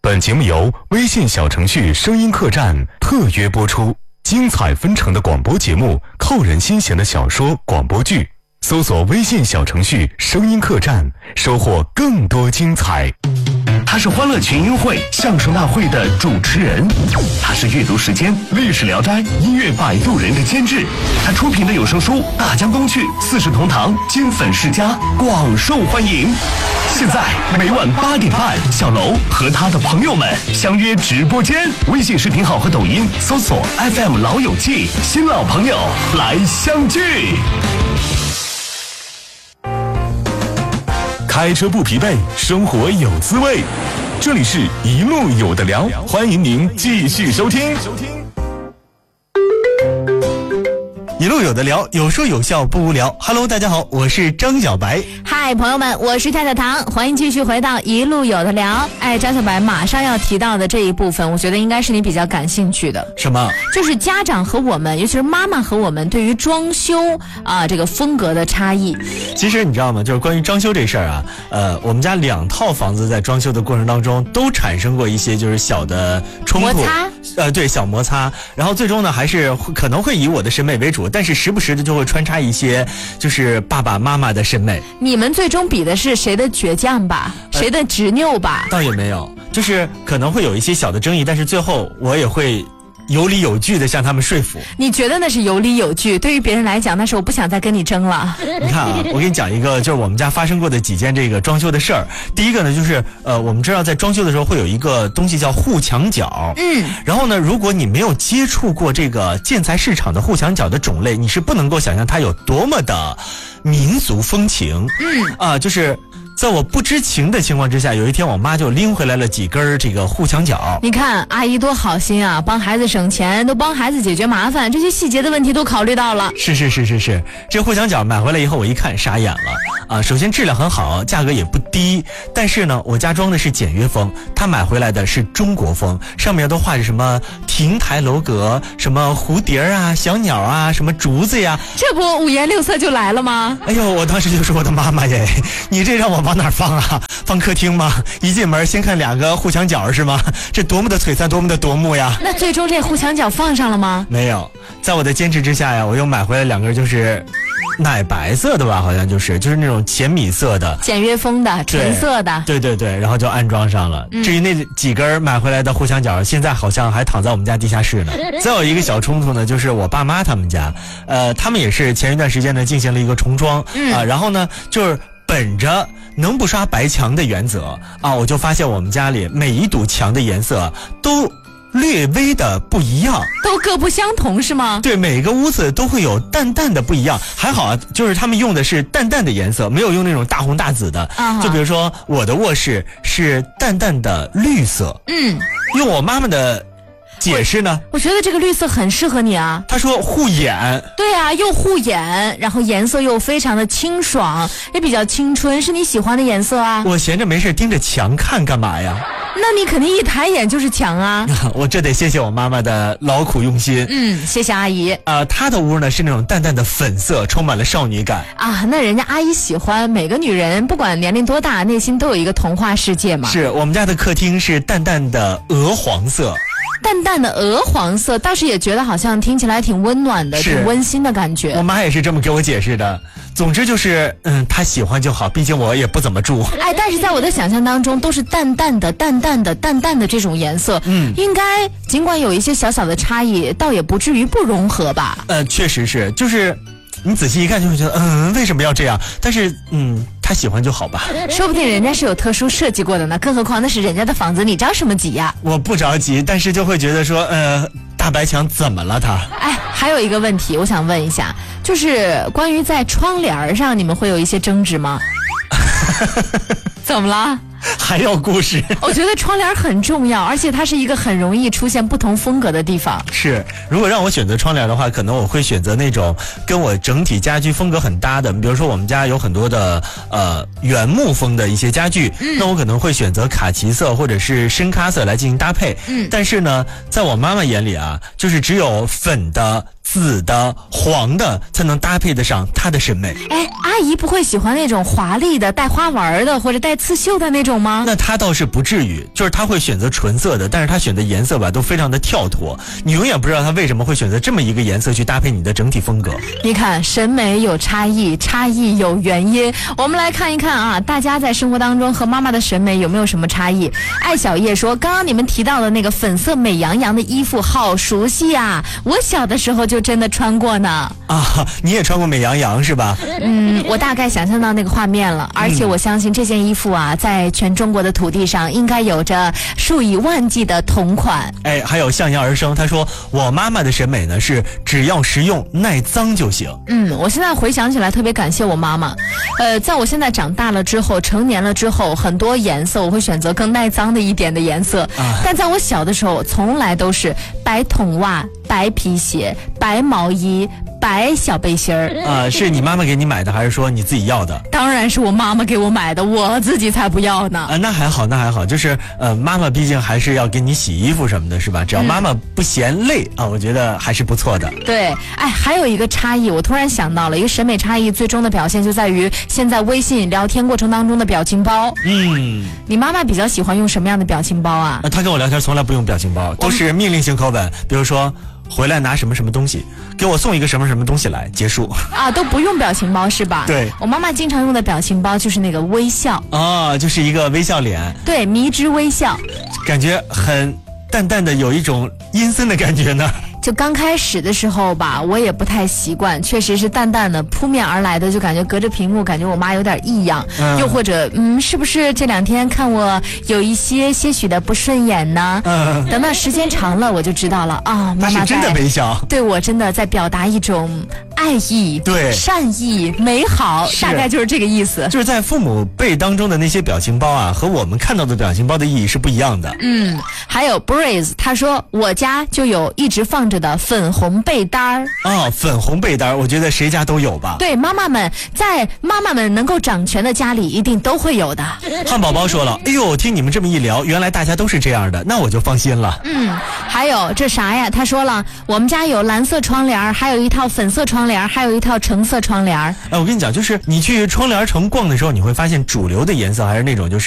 本节目由微信小程序声音客栈特约播出，精彩纷呈的广播节目，扣人心弦的小说广播剧，搜索微信小程序声音客栈，收获更多精彩。 他是欢乐群英会相声大会的主持人，他是阅读时间历史聊斋音乐摆渡人的监制，他出品的有声书《大江东去》四世同堂金粉世家广受欢迎。现在每晚8点半，小楼和他的朋友们相约直播间，微信视频号和抖音搜索 FM 老友记，新老朋友来相聚。 开车不疲惫，生活有滋味。这里是一路有的聊，欢迎您继续收听。 一路有的聊，有说有笑不无聊。Hello， 大家好，我是张小白。 嗨，朋友们，我是太太糖，欢迎继续回到一路有的聊。张小白马上要提到的这一部分，我觉得应该是你比较感兴趣的。 什么？ 就是家长和我们，尤其是妈妈和我们对于装修这个风格的差异。 其实你知道吗？就是关于装修这事儿啊，我们家2套房子在装修的过程当中都产生过一些就是小的冲突， 摩擦， 对，小摩擦。然后最终呢，还是可能会以我的审美为主。但是时不时的就会穿插一些就是爸爸妈妈的审美。 你们最终比的是谁的倔强吧，谁的执拗吧？ 倒也没有，就是可能会有一些小的争议，但是最后我也会有理有据的向他们说服。 你觉得那是有理有据，对于别人来讲那是我不想再跟你争了。 你看啊，我给你讲一个就是我们家发生过的几件这个装修的事儿。第一个呢，就是我们知道在装修的时候会有一个东西叫护墙角，然后呢，如果你没有接触过这个建材市场的护墙角的种类，你是不能够想象它有多么的民俗风情。就是在我不知情的情况之下，有一天我妈就拎回来了几根这个护墙角。 你看阿姨多好心啊，帮孩子省钱，都帮孩子解决麻烦，这些细节的问题都考虑到了。 是，这护墙角买回来以后我一看傻眼了首先质量很好，价格也不低，但是呢我家装的是简约风，他买回来的是中国风，上面都画着什么亭台楼阁，什么蝴蝶啊，小鸟啊，什么竹子呀， 这不五颜六色就来了吗？ 哎呦，我当时就说我的妈妈耶，你这让我往哪儿放啊？放客厅吗？一进门先看2个护墙角是吗？这多么的璀璨，多么的夺目呀！ 那最终这护墙角放上了吗？ 没有，在我的坚持之下呀，我又买回来2根就是奶白色的吧，好像就是那种浅米色的简约风的纯色的。 对，然后就安装上了。至于那几根买回来的护墙角，现在好像还躺在我们家地下室呢。再有一个小冲突呢，就是我爸妈他们家，他们也是前一段时间呢进行了一个重装然后呢就是本着能不刷白墙的原则我就发现我们家里每一堵墙的颜色都略微的不一样， 都各不相同是吗？ 对，每个屋子都会有淡淡的不一样。还好啊，就是他们用的是淡淡的颜色，没有用那种大红大紫的就比如说我的卧室是淡淡的绿色，用我妈妈的解释呢， 我觉得这个绿色很适合你啊。 他说护眼。对啊，又护眼，然后颜色又非常的清爽，也比较青春，是你喜欢的颜色啊。 我闲着没事盯着墙看干嘛呀？ 那你肯定一抬眼就是墙啊。 我这得谢谢我妈妈的劳苦用心。 谢谢阿姨。 她的屋呢是那种淡淡的粉色，充满了少女感那人家阿姨喜欢，每个女人不管年龄多大，内心都有一个童话世界嘛。 是，我们家的客厅是淡淡的鹅黄色。 淡淡的鹅黄色，倒是也觉得好像听起来挺温暖的，挺温馨的感觉。 我妈也是这么给我解释的。总之就是她喜欢就好，毕竟我也不怎么住。 但是在我的想象当中都是淡淡的这种颜色。应该尽管有一些小小的差异，倒也不至于不融合吧。 确实是，就是你仔细一看就会觉得为什么要这样，但是他喜欢就好吧。 说不定人家是有特殊设计过的呢，更何况那是人家的房子，你着什么急呀？ 我不着急，但是就会觉得说大白墙怎么了他？ 还有一个问题我想问一下，就是关于在窗帘上你们会有一些争执吗？怎么了？ 还有故事？ 我觉得窗帘很重要，而且它是一个很容易出现不同风格的地方。 是，如果让我选择窗帘的话，可能我会选择那种跟我整体家居风格很搭的，比如说我们家有很多的原木风的一些家具，那我可能会选择卡其色或者是深咖色来进行搭配。但是呢，在我妈妈眼里啊，就是只有粉的紫的、黄的才能搭配得上她的审美。 哎，阿姨不会喜欢那种华丽的、带花纹的或者带刺绣的那种吗？ 那她倒是不至于，就是她会选择纯色的，但是她选的颜色吧都非常的跳脱，你永远不知道她为什么会选择这么一个颜色去搭配你的整体风格。 你看，审美有差异，差异有原因。我们来看一看啊，大家在生活当中和妈妈的审美有没有什么差异？艾小叶说，刚刚你们提到的那个粉色美羊羊的衣服好熟悉啊，我小的时候就真的穿过呢。 啊，你也穿过美羊羊是吧？ 我大概想象到那个画面了，而且我相信这件衣服啊，在全中国的土地上应该有着数以万计的同款。 哎，还有向阳而生，他说我妈妈的审美呢是只要实用耐脏就行。 我现在回想起来特别感谢我妈妈。在我现在长大了之后，成年了之后，很多颜色我会选择更耐脏的一点的颜色。但在我小的时候，我从来都是白筒袜、白皮鞋、白毛衣、白小背心儿。 是你妈妈给你买的，还是说你自己要的？ 当然是我妈妈给我买的，我自己才不要呢。 那还好，那还好，就是妈妈毕竟还是要给你洗衣服什么的，是吧？只要妈妈不嫌累啊，我觉得还是不错的。 对，哎，还有一个差异，我突然想到了一个审美差异，最终的表现就在于现在微信聊天过程当中的表情包。你妈妈比较喜欢用什么样的表情包啊？ 她跟我聊天从来不用表情包，都是命令性口吻，比如说回来拿什么什么东西，给我送一个什么什么东西来，结束啊，都不用表情包是吧？ 对， 我妈妈经常用的表情包就是那个微笑就是一个微笑脸， 对，迷之微笑， 感觉很淡淡的有一种阴森的感觉呢。 就刚开始的时候吧，我也不太习惯，确实是淡淡的扑面而来的，就感觉隔着屏幕感觉我妈有点异样，又或者是不是这两天看我有一些许的不顺眼呢？等到时间长了我就知道了啊，妈妈是真的微笑， 对我真的在表达一种爱意、 对善意、美好，大概就是这个意思。 就是在父母辈当中的那些表情包啊，和我们看到的表情包的意义是不一样的。 还有 Breeze 他说我家就有一直放着的粉红被单儿。 粉红被单儿，我觉得谁家都有吧。 对，妈妈们能够掌权的家里一定都会有的。 汉堡包说了，哎呦，听你们这么一聊，原来大家都是这样的，那我就放心了。 还有这啥呀？他说了，我们家有蓝色窗帘，还有一套粉色窗帘，还有一套橙色窗帘。 我跟你讲，就是你去窗帘城逛的时候，你会发现主流的颜色还是那种就是